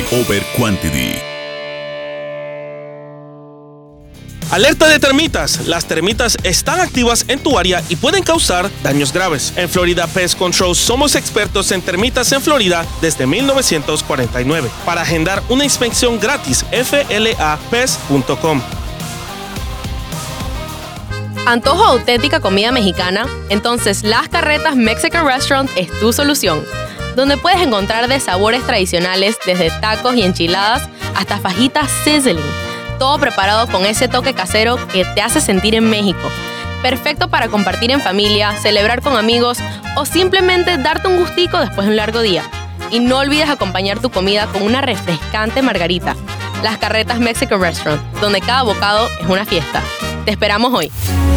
over quantity. Alerta de termitas. Las termitas están activas en tu área y pueden causar daños graves. En Florida Pest Control somos expertos en termitas en Florida desde 1949. Para agendar una inspección gratis, flapest.com. ¿Antojo auténtica comida mexicana? Entonces Las Carretas Mexican Restaurant es tu solución, donde puedes encontrar de sabores tradicionales desde tacos y enchiladas hasta fajitas sizzling. Todo preparado con ese toque casero que te hace sentir en México. Perfecto para compartir en familia, celebrar con amigos o simplemente darte un gustico después de un largo día. Y no olvides acompañar tu comida con una refrescante margarita. Las Carretas Mexican Restaurant, donde cada bocado es una fiesta. Te esperamos hoy.